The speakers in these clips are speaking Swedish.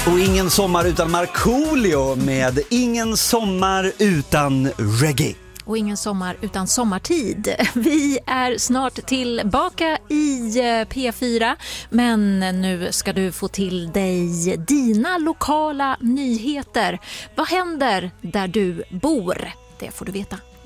Och ingen sommar utan Markoolio med Ingen sommar utan reggae. Och ingen sommar utan sommartid. Vi är snart tillbaka i P4, men nu ska du få till dig dina lokala nyheter. Vad händer där du bor? Det får du veta nu.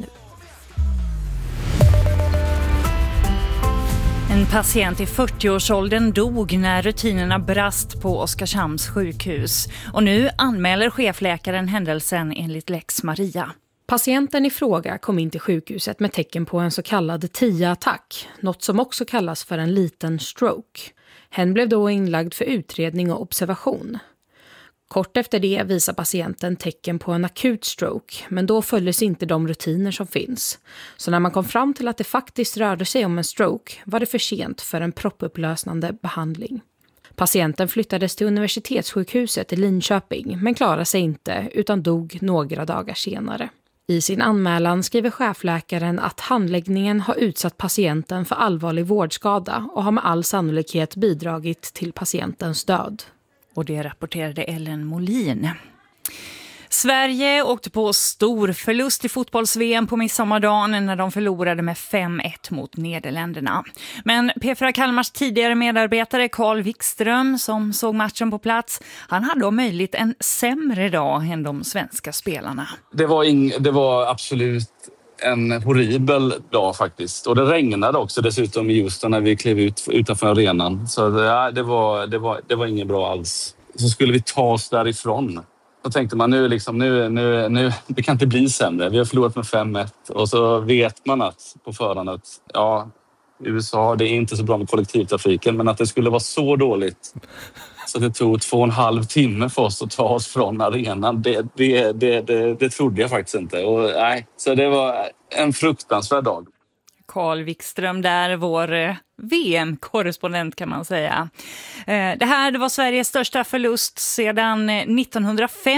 En patient i 40-årsåldern dog när rutinerna brast på Oskarshamns sjukhus. Och nu anmäler chefläkaren händelsen enligt Lex Maria. Patienten i fråga kom in till sjukhuset med tecken på en så kallad TIA-attack, något som också kallas för en liten stroke. Hen blev då inlagd för utredning och observation. Kort efter det visar patienten tecken på en akut stroke, men då följdes inte de rutiner som finns. Så när man kom fram till att det faktiskt rörde sig om en stroke var det för sent för en proppupplösande behandling. Patienten flyttades till universitetssjukhuset i Linköping, men klarade sig inte utan dog några dagar senare. I sin anmälan skriver chefläkaren att handläggningen har utsatt patienten för allvarlig vårdskada och har med all sannolikhet bidragit till patientens död. Och det rapporterade Ellen Molin. Sverige åkte på stor förlust i fotbolls-VM på midsommardagen när de förlorade med 5-1 mot Nederländerna. Men P4 Kalmars tidigare medarbetare Carl Wikström, som såg matchen på plats, han hade om möjligt en sämre dag än de svenska spelarna. Det var absolut en horribel dag faktiskt. Och det regnade också dessutom just när vi klev ut utanför arenan. Så det var inget bra alls. Så skulle vi ta oss därifrån. Då tänkte man nu det kan inte bli sämre. Vi har förlorat med 5-1 och så vet man att på förhand att USA, det är inte så bra med kollektivtrafiken, men att det skulle vara så dåligt så det tog 2,5 timme för oss att ta oss från arenan. Det trodde jag faktiskt inte. Så det var en fruktansvärd dag. Carl Wikström där, vår VM-korrespondent kan man säga. Det var Sveriges största förlust sedan 1905.